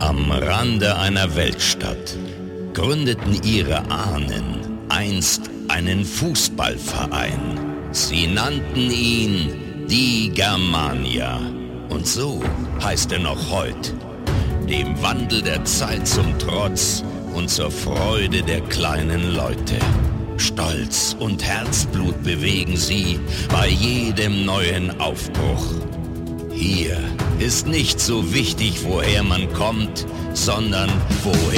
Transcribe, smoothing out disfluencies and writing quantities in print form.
Am Rande einer Weltstadt gründeten ihre Ahnen einst einen Fußballverein. Sie nannten ihn die Germania. Und so heißt er noch heute. Dem Wandel der Zeit zum Trotz und zur Freude der kleinen Leute. Stolz und Herzblut bewegen sie bei jedem neuen Aufbruch. Hier ist nicht so wichtig, woher man kommt, sondern woher